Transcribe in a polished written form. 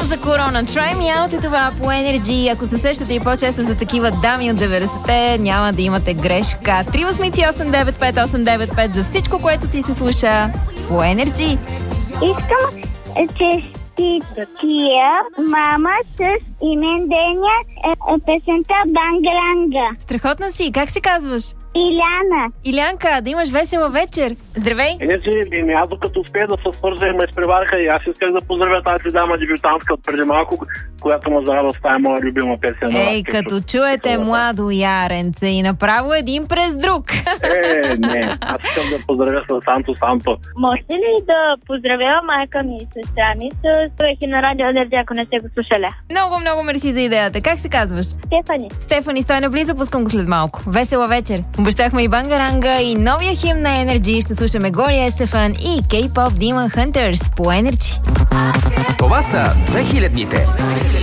за Корона. Try Me Out е това по Energy. Ако се сещате и по-често за такива дами от 90-те, няма да имате грешка. 383895895 за всичко, което ти се слуша по Energy. Искам честития мама с имен Деня, песента Бангаранга. Страхотна си. Как се казваш? Иляна. Илянка, да имаш весела вечер. Здравей! Аз докато успея да се свържа ме изпревариха и аз исках да поздравя тази дама дебютантка от преди малко, която ме зарадва с тая моя любима песен. Ей, като чуете младо яренце и направо един през друг. Не, аз искам да поздравя с Санто. Можете ли да поздравя майка ми и сестра ми с Ехи на радио Energy, ако не сте го слушали? Много мерси за идеята. Как се казваш? Стефани, стой наблизо, пускам го след малко. Весела вечер. Обещахме и Бангаранга, и новия химн на Energy. Ще слушаме Глория Естефан и K-pop Demon Hunters по Energy. Това са 2000-ните.